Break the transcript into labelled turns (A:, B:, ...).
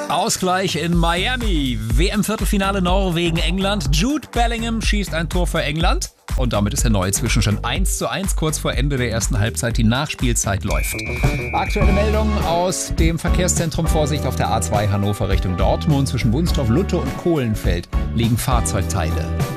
A: Ausgleich in Miami. WM-Viertelfinale Norwegen-England. Jude Bellingham schießt ein Tor für England. Und damit ist der neue Zwischenstand 1:1 kurz vor Ende der ersten Halbzeit. Die Nachspielzeit läuft. Aktuelle Meldungen aus dem Verkehrszentrum. Vorsicht auf der A2 Hannover Richtung Dortmund. Zwischen Wunstorf, Lutte und Kohlenfeld liegen Fahrzeugteile.